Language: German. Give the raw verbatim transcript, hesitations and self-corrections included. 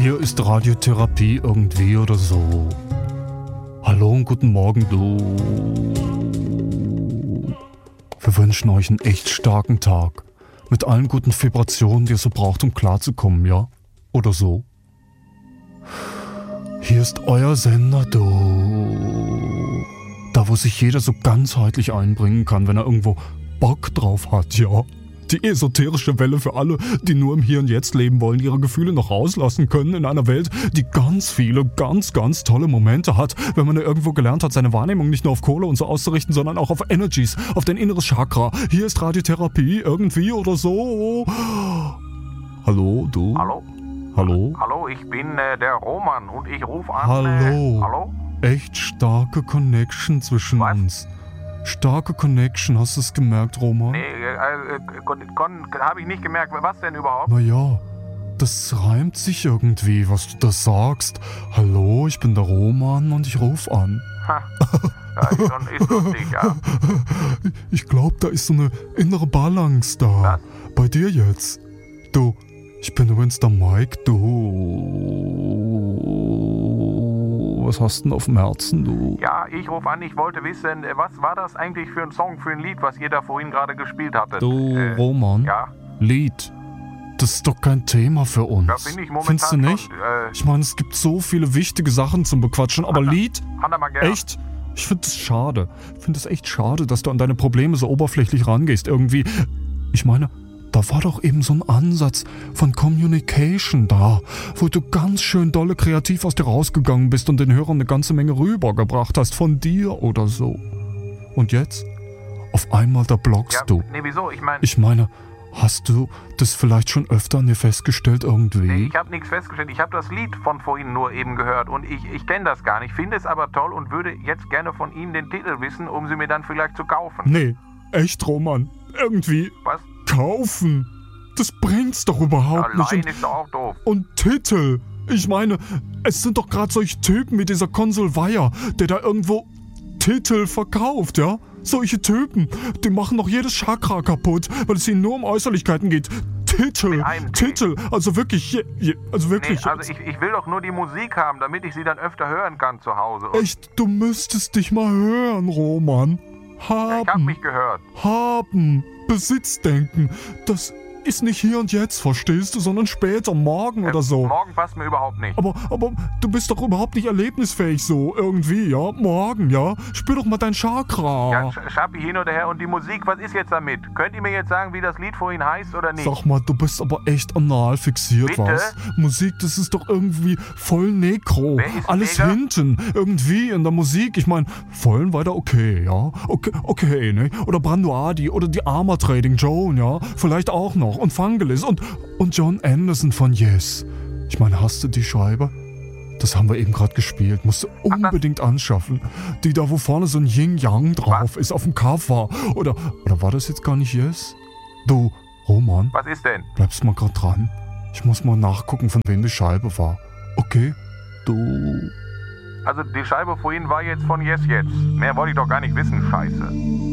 Hier ist Radiotherapie irgendwie oder so. Hallo und guten Morgen, du. Wir wünschen euch einen echt starken Tag. Mit allen guten Vibrationen, die ihr so braucht, um klarzukommen, ja? Oder so. Hier ist euer Sender, du. Da, wo sich jeder so ganzheitlich einbringen kann, wenn er irgendwo Bock drauf hat, ja? Die esoterische Welle für alle, die nur im Hier und Jetzt leben wollen, ihre Gefühle noch rauslassen können in einer Welt, die ganz viele, ganz, ganz tolle Momente hat, wenn man ja irgendwo gelernt hat, seine Wahrnehmung nicht nur auf Kohle und so auszurichten, sondern auch auf Energies, auf dein inneres Chakra. Hier ist Radiotherapie irgendwie oder so. Hallo, du? Hallo? Hallo? Hallo, ich bin äh, der Roman und ich rufe an... Hallo? Äh, hallo? Echt starke Connection zwischen Was? uns. Starke Connection, hast du es gemerkt, Roman? Nee, äh, äh, kon, kon, habe ich nicht gemerkt. Was denn überhaupt? Naja, das reimt sich irgendwie, was du da sagst. Hallo, ich bin der Roman und ich ruf an. Ha. Ja, ist, schon, ist lustig, ja. Ich glaube, da ist so eine innere Balance da. Was? Bei dir jetzt. Du, ich bin übrigens der Mike, du. Was hast du denn auf dem Herzen, du? Ja, ich rufe an, ich wollte wissen, äh, was war das eigentlich für ein Song, für ein Lied, was ihr da vorhin gerade gespielt hattet? Du, Äh, Roman, Ja, Lied. Das ist doch kein Thema für uns. da bin ich momentan Findest du nicht? schon, äh, Ich meine, es gibt so viele wichtige Sachen zum Bequatschen, aber Lied? Hanna mal gern. Echt? Ich finde es schade. Ich finde es echt schade, dass du an deine Probleme so oberflächlich rangehst. Irgendwie. Ich meine, da war doch eben so ein Ansatz von Communication da, wo du ganz schön dolle kreativ aus dir rausgegangen bist und den Hörern eine ganze Menge rübergebracht hast von dir oder so. Und jetzt? Auf einmal da blockst Ja, du. nee, wieso? Ich meine, Ich meine, hast du das vielleicht schon öfter an dir festgestellt irgendwie? ich habe nichts festgestellt. Ich habe das Lied von vorhin nur eben gehört und ich, ich kenne das gar nicht, finde es aber toll und würde jetzt gerne von Ihnen den Titel wissen, um sie mir dann vielleicht zu kaufen. Nee, echt, Roman. Irgendwie Was? kaufen. Das bringt's doch überhaupt nicht. Allein Und, ist doch auch doof. und Titel. Ich meine, es sind doch gerade solche Typen wie dieser Konsul Weiher, der da irgendwo Titel verkauft, ja? Solche Typen, die machen doch jedes Chakra kaputt, weil es ihnen nur um Äußerlichkeiten geht. Titel, Mit einem T. Titel, also wirklich, je, je, also Nee, wirklich. also ich, ich will doch nur die Musik haben, damit ich sie dann öfter hören kann zu Hause. Und Echt, du müsstest dich mal hören, Roman. ich hab Haben, mich gehört. haben, Besitzdenken. Das ist nicht hier und jetzt, verstehst du, sondern später, morgen oder so. Morgen passt mir überhaupt nicht. Aber, aber du bist doch überhaupt nicht erlebnisfähig so, irgendwie, ja? Morgen, ja? Spür doch mal dein Chakra. Ja, Sch- Schappi hin oder her und die Musik, was ist jetzt damit? Könnt ihr mir jetzt sagen, wie das Lied vorhin heißt oder nicht? Sag mal, du bist aber echt anal fixiert, Bitte? was? Musik, das ist doch irgendwie voll Nekro. Wer ist Alles Neger? hinten, irgendwie in der Musik. Ich meine, vollen weiter okay, ja? Okay, okay, ne? Oder Brando Adi oder die Armour Trading Joan, ja? Vielleicht auch noch. Und Vangelis und, und John Anderson von Yes. Ich meine, hast du die Scheibe? Das haben wir eben gerade gespielt. Musst du unbedingt anschaffen. Die da, wo vorne so ein Yin-Yang drauf ist, auf dem Cover. Oder, oder war das jetzt gar nicht Yes? Du, Roman, Was ist denn? bleibst mal gerade dran. Ich muss mal nachgucken, von wem die Scheibe war. Okay? Du... Also die Scheibe vorhin war jetzt von Yes Jetzt. Mehr wollte ich doch gar nicht wissen, scheiße.